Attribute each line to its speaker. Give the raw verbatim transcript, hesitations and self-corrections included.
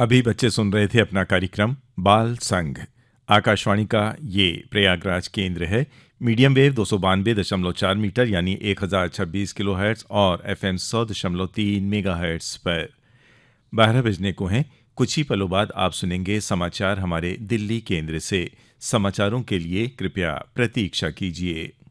Speaker 1: अभी बच्चे सुन रहे थे अपना कार्यक्रम बाल संघ। आकाशवाणी का ये प्रयागराज केंद्र है। मीडियम वेव दो सौ बानवे दशमलव चार मीटर यानी एक हजार छब्बीस किलो हर्ट्स और एफ एम सौ दशमलव तीन मेगा हर्ट्स पर। बारह बजने को हैं। कुछ ही पलों बाद आप सुनेंगे समाचार हमारे दिल्ली केंद्र से। समाचारों के लिए कृपया प्रतीक्षा कीजिए।